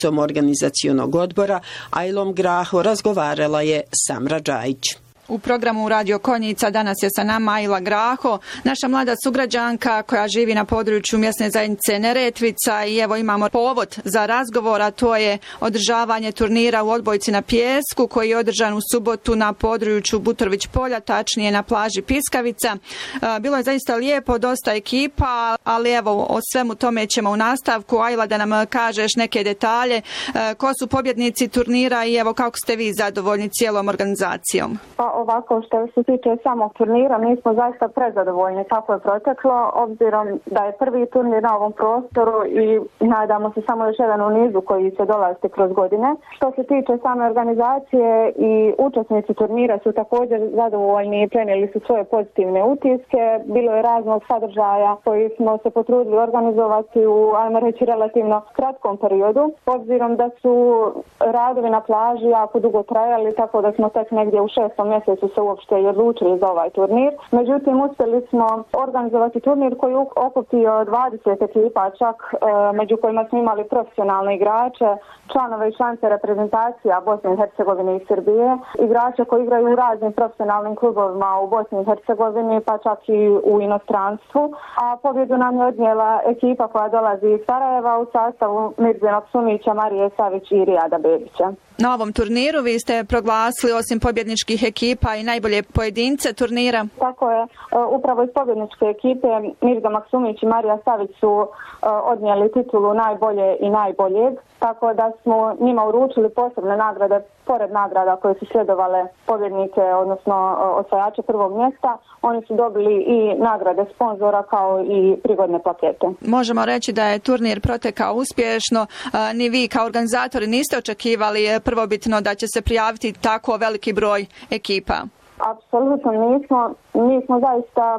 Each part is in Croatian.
organizacionog odbora Ajlom Graho razgovarala je Samra Džajić. U programu Radio Konjica danas je sa nama Ajla Graho, naša mlada sugrađanka koja živi na području mjesne zajednice Neretvica i evo imamo povod za razgovor, a to je održavanje turnira u odbojci na pijesku koji je održan u subotu na području Butrović polja, tačnije na plaži Piskavica. Bilo je zaista lijepo, dosta ekipa, ali evo o svemu tome ćemo u nastavku. Ajla, da nam kažeš neke detalje, ko su pobjednici turnira i evo kako ste vi zadovoljni cijelom organizacijom? Ovako, što se tiče samog turnira, mi smo zaista prezadovoljni kako je proteklo, obzirom da je prvi turnir na ovom prostoru i nadamo se samo još jedan u nizu koji će dolaziti kroz godine. Što se tiče same organizacije i učesnici turnira su također zadovoljni i prenijeli su svoje pozitivne utiske. Bilo je raznog sadržaja koji smo se potrudili organizovati u, ajmo reći, relativno kratkom periodu, obzirom da su radovi na plaži jako dugo trajali, tako da smo tek negdje u 6. mjesecu su se uopšte i odlučili za ovaj turnir. Međutim, uspjeli smo organizovati turnir koji je okupio 20 ekipa, čak među kojima smo imali profesionalne igrače, članove i članice reprezentacija Bosne i Hercegovine i Srbije, igrače koji igraju u raznim profesionalnim klubovima u Bosni i Hercegovini, pa čak i u inostranstvu. A pobjedu nam je odnijela ekipa koja dolazi iz Sarajeva u sastavu Mirzena Psumića, Marije Savić i Rijada Bebića. Na ovom turniru vi ste proglasili osim pobjedničkih ekipa i najbolje pojedince turnira. Tako je, upravo iz pobjedničke ekipe Mirza Maksumić i Marija Savić su odnijeli titulu najbolje i najboljeg, tako da smo njima uručili posebne nagrade, pored nagrada koje su sljedovale pobjednike, odnosno osvajače prvog mjesta. Oni su dobili i nagrade sponzora kao i prigodne pakete. Možemo reći da je turnir protekao uspješno. Ni vi kao organizatori niste očekivali prvobitno da će se prijaviti tako veliki broj ekipa? Apsolutno nismo. Mi smo zaista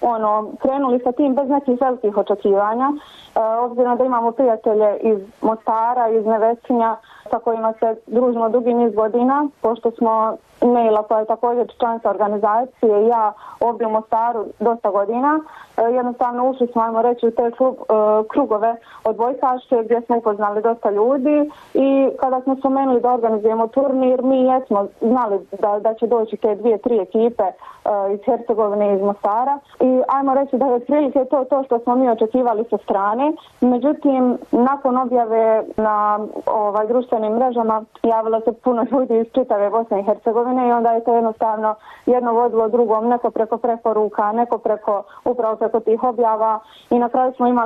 krenuli sa tim bez nekih velikih očekivanja. Obzirom da imamo prijatelje iz Mostara, iz Nevesinja, sa kojima se družimo dugi niz godina, pošto smo Neila, koja je također članica organizacije, i ja ovdje u Mostaru dosta godina. Jednostavno ušli smo, ajmo reći, u te krugove odbojkaške gdje smo upoznali dosta ljudi i kada smo spomenuli da organizujemo turnir, mi jesmo znali da će doći te 2-3 ekipe iz Hercegovine i iz Mostara i ajmo reći da je otprilike to što smo mi očekivali sa strane. Međutim, nakon objave na društvenim mrežama javilo se puno ljudi iz čitave Bosne i Hercegovine i onda je to jednostavno jedno vodilo drugom, neko preko preporuka, neko upravo preko tih objava i na kraju smo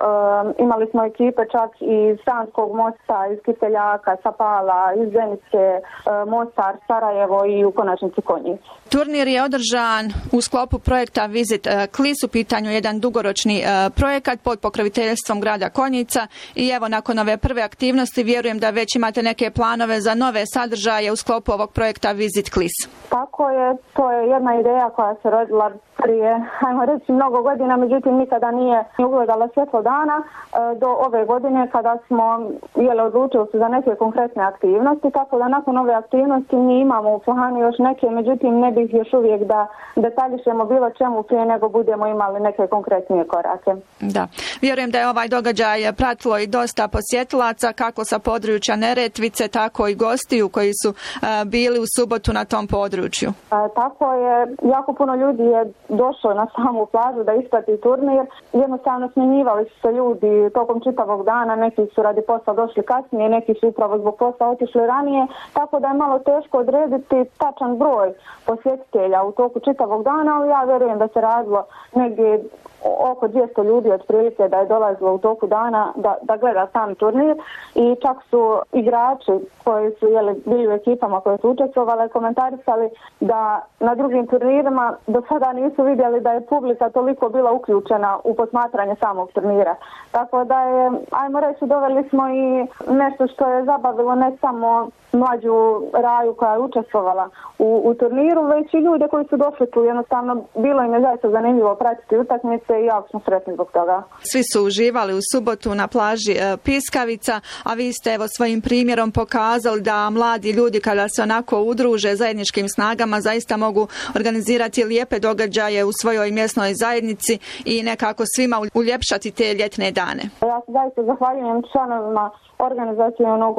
imali smo ekipe čak iz Sanskog Mosta, iz Kiteljaka, Sapala, iz Zenice, Mostar, Sarajevo i u konačnici Konjic. Turnir je održan u sklopu projekta Visit Klis, u pitanju jedan dugoročni projekat pod pokroviteljstvom grada Konjica i evo nakon ove prve aktivnosti vjerujem da već imate neke planove za nove sadržaje u sklopu ovog projekta Visit Klis. Tako je, to je jedna ideja koja se rodila prije, ajmo reći, mnogo godina, međutim nikada nije ugledala svjetlo dana do ove godine kada smo odlučili se za neke konkretne aktivnosti, tako da nakon ove aktivnosti mi imamo u planu još neke, međutim ne bih još uvijek da detaljišemo bilo čemu prije nego budemo imali neke konkretnije korake. Da, vjerujem da je ovaj događaj pratilo i dosta posjetilaca, kako sa područja Neretvice, tako i gostiju koji su bili u subotu na tom području. Tako je, jako puno ljudi je došlo na samu plažu da isprati turnir. Jednostavno smjenjivali su se ljudi tokom čitavog dana, neki su radi posla došli kasnije, neki su upravo zbog posla otišli ranije, tako da je malo teško odrediti tačan broj posjetitelja u toku čitavog dana, ali ja vjerujem da se radilo negdje oko 200 ljudi otprilike da je dolazilo u toku dana da gleda sam turnir i čak su igrači koji su bili u ekipama koje su učestvovali komentarisali da na drugim turnirima do sada nisu vidjeli da je publika toliko bila uključena u posmatranje samog turnira. Tako da je, ajmo reći, doveli smo i nešto što je zabavilo ne samo mlađu Raju koja je učestvovala u turniru, već i ljude koji su došli tu. Jednostavno bilo im je zaista zanimljivo pratiti utakmicu se i jako smo sretni zbog toga. Svi su uživali u subotu na plaži Piskavica, a vi ste evo svojim primjerom pokazali da mladi ljudi kada se onako udruže zajedničkim snagama zaista mogu organizirati lijepe događaje u svojoj mjesnoj zajednici i nekako svima uljepšati te ljetne dane. Ja se zaista zahvaljujem članovima organizacionog